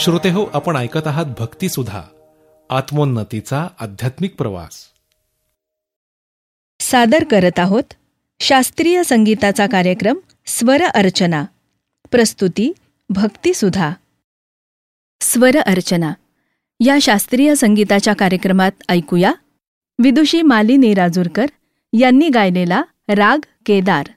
श्रोते हो, आपण ऐकत आहात भक्ती सुधा, आत्मोन्नतीचा आध्यात्मिक प्रवास. सादर करत आहोत शास्त्रीय संगीताचा कार्यक्रम स्वर अर्चना. प्रस्तुती भक्ती सुधा. स्वर अर्चना या शास्त्रीय संगीताच्या कार्यक्रमात ऐकूया विदुषी मालिनी राजूरकर यांनी गायलेला राग केदार.